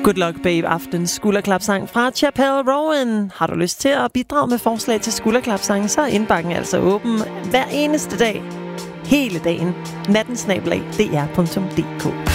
Good Luck Babe, aftens skulderklapsang fra Chappell Rowan. Har du lyst til at bidrage med forslag til skulderklapsang, så er indbakken altså åben hver eneste dag. Hele dagen. nattensnabelag.dr.dk